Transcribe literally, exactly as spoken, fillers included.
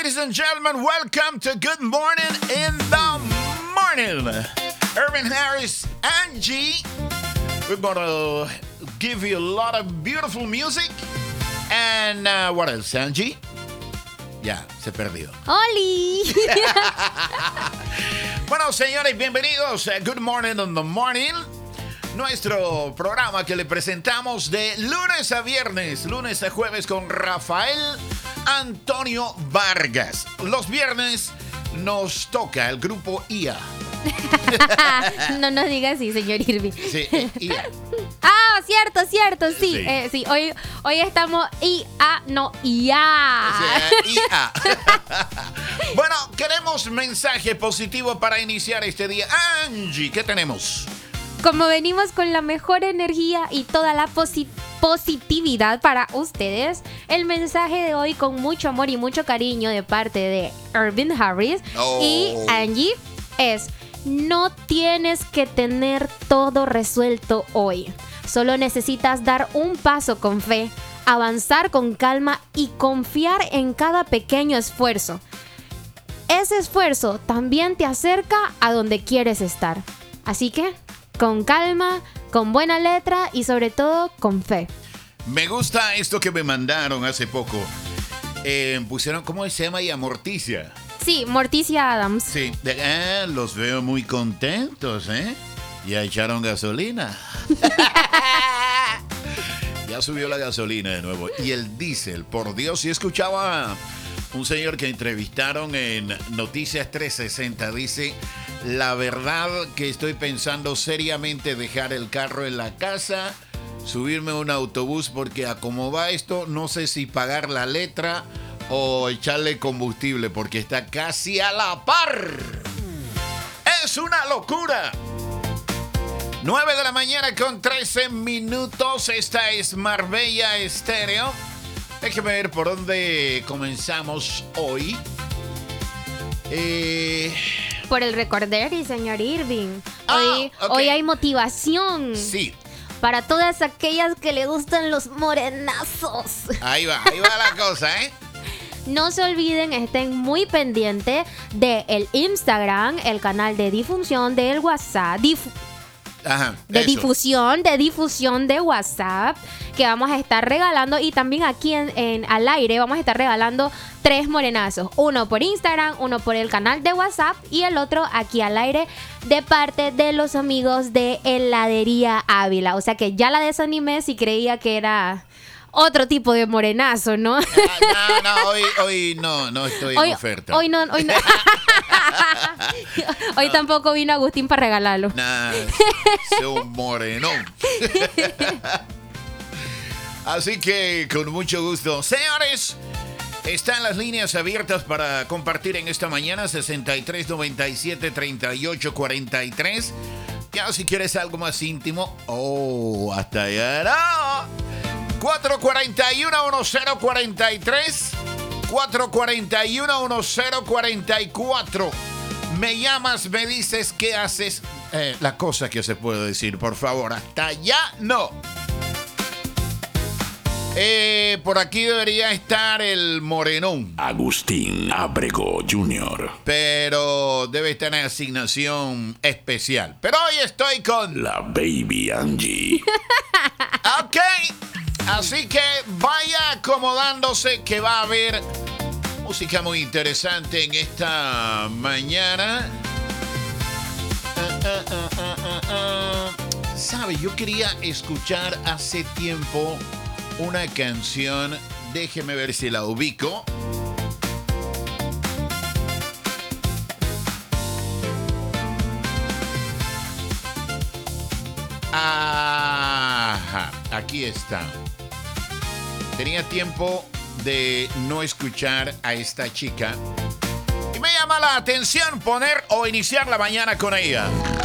Ladies and gentlemen, welcome to Good Morning in the Morning. Irvin Harris, Angie. We're going to give you a lot of beautiful music. And uh, what else, Angie? Ya, se perdió. ¡Oli! Bueno, señores, bienvenidos a Good Morning in the Morning. Nuestro programa que le presentamos de lunes a viernes, lunes a jueves con Rafael Antonio Vargas. Los viernes nos toca el grupo I A. No nos diga así, señor Irving. Sí, eh, I A. Ah, cierto, cierto, sí. Sí. Eh, sí, hoy, hoy estamos I A, no I A. Sí, I A. Bueno, queremos mensaje positivo para iniciar este día. Angie, ¿qué tenemos? Como venimos con la mejor energía y toda la posi- positividad para ustedes, el mensaje de hoy con mucho amor y mucho cariño de parte de Irvin Harris Oh. y Angie es: no tienes que tener todo resuelto hoy. Solo necesitas dar un paso con fe, avanzar con calma y confiar en cada pequeño esfuerzo. Ese esfuerzo también te acerca a donde quieres estar. Así que, con calma, con buena letra y sobre todo con fe. Me gusta esto que me mandaron hace poco. Eh, pusieron, ¿cómo se llama? Y Morticia. Sí, Morticia Adams. Sí, de, ah, los veo muy contentos, ¿eh? Ya echaron gasolina. Ya subió la gasolina de nuevo. Y el diésel, por Dios, sí escuchaba un señor que entrevistaron en Noticias trescientos sesenta. Dice: la verdad que estoy pensando seriamente dejar el carro en la casa, subirme a un autobús, porque a cómo va esto, no sé si pagar la letra o echarle combustible, porque está casi a la par. ¡Es una locura! nueve de la mañana con trece minutos. Esta es Marbella Estéreo. Déjeme ver por dónde comenzamos hoy. Eh... Por el Recorder, señor Irving. Ah, Hoy, ok. hoy hay motivación. Sí, Para todas aquellas que le gustan los morenazos. ahí va, ahí va la cosa, ¿eh? No se olviden, estén muy pendientes del Instagram, el canal de difusión del WhatsApp, dif- Ajá, de eso. difusión, de difusión de WhatsApp, que vamos a estar regalando. Y también aquí en, en al aire vamos a estar regalando tres morenazos. Uno por Instagram, uno por el canal de WhatsApp y el otro aquí al aire de parte de los amigos de Heladería Ávila. O sea que ya la desanimé si creía que era otro tipo de morenazo, ¿no? Ah, no, no, hoy, hoy no, no estoy Hoy, en oferta. hoy no, hoy no. Hoy tampoco vino Agustín para regalarlo. Nah, soy un morenón. Así que con mucho gusto. Señores, están las líneas abiertas para compartir en esta mañana. Sesenta y tres noventa y siete treinta y ocho cuarenta y tres. Ya si quieres algo más íntimo. Oh, hasta allá no. cuatro cuatro uno, uno cero cuatro tres. cuatro cuatro uno, uno cero cuatro cuatro. Me llamas, me dices qué haces. Eh, la cosa que se puede decir, por favor. Hasta allá no. Eh, por aquí debería estar el morenón. Agustín Abrego junior Pero debe estar en asignación especial. Pero hoy estoy con... La Baby Angie. Ok. Así que vaya acomodándose que va a haber música muy interesante en esta mañana. Uh, uh, uh, uh, uh, uh. ¿Sabe? Yo quería escuchar hace tiempo una canción. Déjeme ver si la ubico. Ajá, aquí está. Tenía tiempo de no escuchar a esta chica y me llama la atención poner o iniciar la mañana con ella.